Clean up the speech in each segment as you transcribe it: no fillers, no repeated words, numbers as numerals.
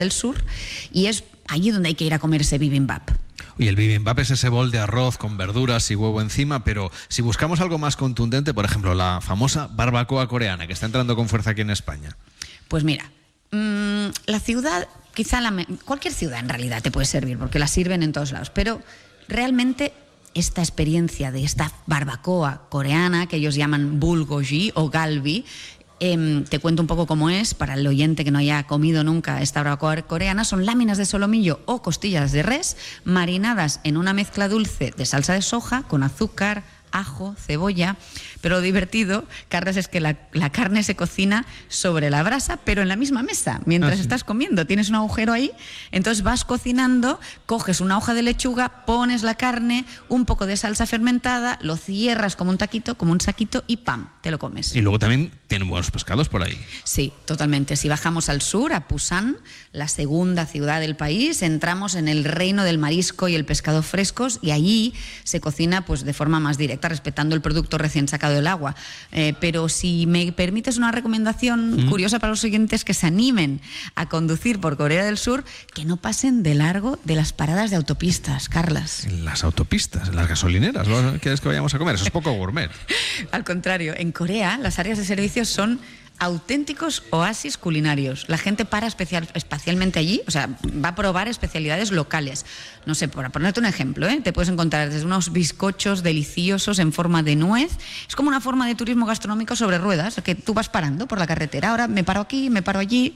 del Sur, y es allí donde hay que ir a comer ese bibimbap. Y el bibimbap es ese bol de arroz con verduras y huevo encima, pero si buscamos algo más contundente, por ejemplo, la famosa barbacoa coreana, que está entrando con fuerza aquí en España. Pues mira, la ciudad, cualquier ciudad en realidad te puede servir, porque la sirven en todos lados, pero realmente esta experiencia de esta barbacoa coreana, que ellos llaman bulgogi o galbi, te cuento un poco cómo es, para el oyente que no haya comido nunca esta barbacoa coreana. Son láminas de solomillo o costillas de res marinadas en una mezcla dulce de salsa de soja con azúcar, ajo, cebolla, pero lo divertido, Carlos, es que la carne se cocina sobre la brasa, pero en la misma mesa, mientras estás comiendo. Tienes un agujero ahí, entonces vas cocinando, coges una hoja de lechuga, pones la carne, un poco de salsa fermentada, lo cierras como un taquito, como un saquito y ¡pam!, te lo comes. Y luego también tienen buenos pescados por ahí. Sí, totalmente. Si bajamos al sur, a Pusan, la segunda ciudad del país, entramos en el reino del marisco y el pescado frescos, y allí se cocina pues de forma más directa, respetando el producto recién sacado del agua. Pero si me permites una recomendación curiosa para los oyentes que se animen a conducir por Corea del Sur, que no pasen de largo de las paradas de autopistas, Carlas. En las autopistas, en las gasolineras, ¿no? ¿Quieres que vayamos a comer? Eso es poco gourmet. Al contrario, en Corea las áreas de servicio son auténticos oasis culinarios. La gente para especialmente allí, o sea, va a probar especialidades locales. No sé, por ponerte un ejemplo, te puedes encontrar desde unos bizcochos deliciosos en forma de nuez. Es como una forma de turismo gastronómico sobre ruedas, que tú vas parando por la carretera. Ahora me paro aquí, me paro allí.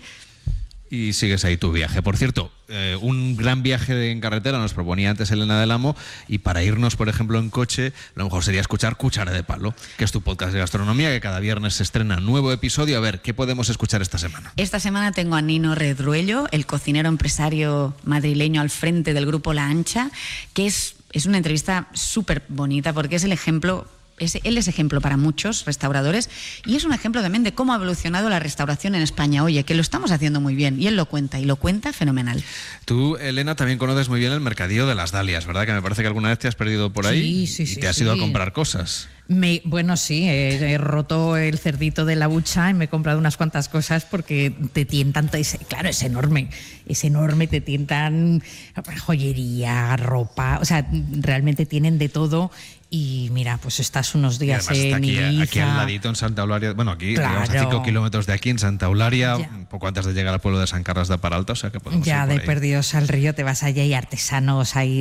Y sigues ahí tu viaje. Por cierto, un gran viaje en carretera nos proponía antes Elena del Amo, y para irnos, por ejemplo, en coche, lo mejor sería escuchar Cuchara de Palo, que es tu podcast de gastronomía, que cada viernes se estrena nuevo episodio. A ver, ¿qué podemos escuchar esta semana? Esta semana tengo a Nino Redruello, el cocinero empresario madrileño al frente del grupo La Ancha, que es una entrevista súper bonita, porque es el ejemplo... Él es ejemplo para muchos restauradores, y es un ejemplo también de cómo ha evolucionado la restauración en España. Oye, que lo estamos haciendo muy bien, y él lo cuenta, y lo cuenta fenomenal. Tú, Elena, también conoces muy bien el mercadillo de las dalias, ¿verdad? Que me parece que alguna vez te has perdido por ahí y te has ido a comprar cosas. Bueno, sí, he roto el cerdito de la bucha y me he comprado unas cuantas cosas, porque te tientan, claro, es enorme, te tientan joyería, ropa, o sea, realmente tienen de todo. Y mira, pues estás unos días en Ibiza. Aquí al ladito en Santa Eulalia, bueno, aquí claro, digamos a 5 kilómetros de aquí en Santa Eulalia, un poco antes de llegar al pueblo de San Carlos de Paralta, o sea que podemos ya ir por de ahí. Perdidos al río te vas allá, y artesanos, hay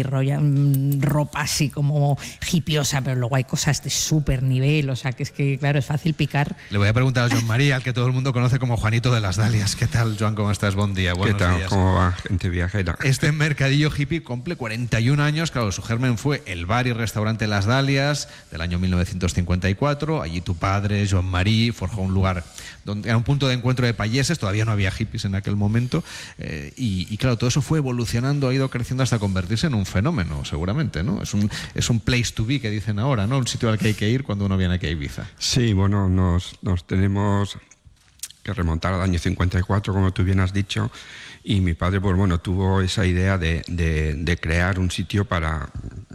ropa así como hipiosa, pero luego hay cosas de súper nivel, o sea que es que, claro, es fácil picar. Le voy a preguntar a Joan María, al que todo el mundo conoce como Juanito de las Dalias. ¿Qué tal, Joan? ¿Cómo estás? Buen día. Buenos ¿Qué tal? días. ¿Cómo va, gente viajera? Este mercadillo hippie cumple 41 años. Claro, su germen fue el bar y restaurante Las Dalias del año 1954. Allí tu padre, Joan Marí, forjó un lugar donde era un punto de encuentro de payeses. Todavía no había hippies en aquel momento. Y claro, todo eso fue evolucionando, ha ido creciendo hasta convertirse en un fenómeno, seguramente, ¿no? Es un place to be, que dicen ahora, ¿no? Un sitio al que hay que ir cuando uno viene aquí a Ibiza. Sí, bueno, nos tenemos que remontar al año 54, como tú bien has dicho, y mi padre, pues bueno, tuvo esa idea de crear un sitio para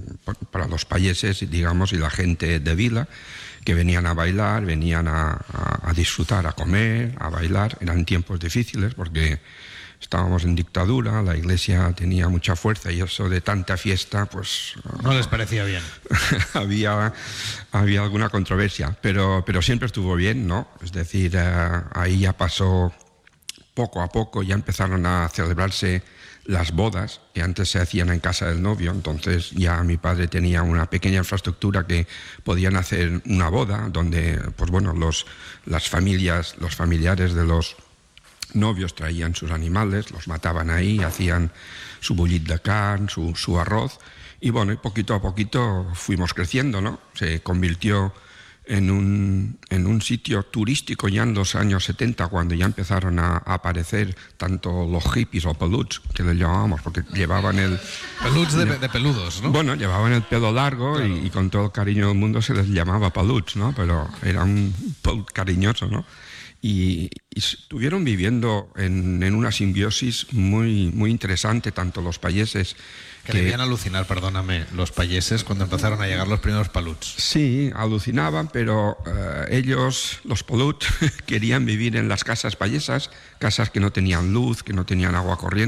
los payeses, digamos, y la gente de Vila, que venían a bailar, venían a disfrutar, a comer, a bailar. Eran tiempos difíciles porque estábamos en dictadura, la iglesia tenía mucha fuerza, y eso de tanta fiesta, pues... No les parecía bien. había alguna controversia, pero siempre estuvo bien, ¿no? Es decir, ahí ya pasó poco a poco, ya empezaron a celebrarse las bodas, que antes se hacían en casa del novio. Entonces ya mi padre tenía una pequeña infraestructura que podían hacer una boda, donde, pues bueno, los familiares de los novios traían sus animales, los mataban ahí, hacían su bullit de carne, su arroz, y bueno, y poquito a poquito fuimos creciendo, ¿no? Se convirtió en un sitio turístico ya en los años 70, cuando ya empezaron a aparecer tanto los hippies o peluts, que les llamábamos, porque llevaban el... Peluts de peludos, ¿no? Bueno, llevaban el pelo largo, claro. y con todo el cariño del mundo se les llamaba peluts, ¿no? Pero era un pelut cariñoso, ¿no? y estuvieron viviendo en una simbiosis muy, muy interesante, tanto los payeses que debían alucinar, perdóname, los payeses cuando empezaron a llegar los primeros paluts. Sí, alucinaban, pero ellos, los palut, querían vivir en las casas payesas, casas que no tenían luz, que no tenían agua corriente.